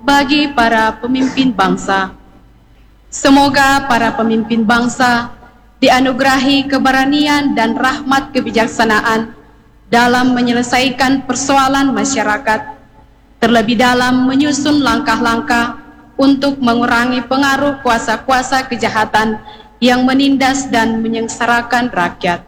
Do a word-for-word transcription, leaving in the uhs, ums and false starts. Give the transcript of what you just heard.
bagi para pemimpin bangsa. Semoga para pemimpin bangsa dianugerahi keberanian dan rahmat kebijaksanaan dalam menyelesaikan persoalan masyarakat, terlebih dalam menyusun langkah-langkah untuk mengurangi pengaruh kuasa-kuasa kejahatan yang menindas dan menyengsarakan rakyat.